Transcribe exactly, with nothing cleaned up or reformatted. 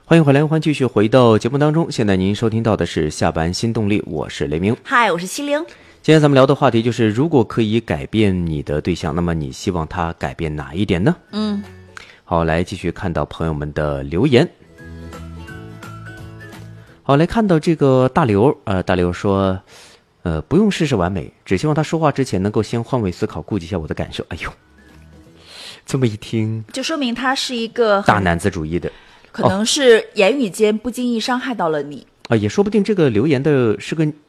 欢迎回来，欢迎继续回到节目当中。现在您收听到的是下班新动力，我是雷鸣。 嗨，我是西玲。 今天咱们聊的话题就是，如果可以改变你的对象，那么你希望他改变哪一点呢？ 嗯， 好，来继续看到朋友们的留言。好，来看到这个大刘，呃，大刘说，呃，不用事事完美，只希望他说话之前能够先换位思考，顾及一下我的感受。哎呦，这么一听， 就说明他是一个大男子主义的。 可能是言语间不经意伤害到了你、 哦、啊，也说不定这个留言的是个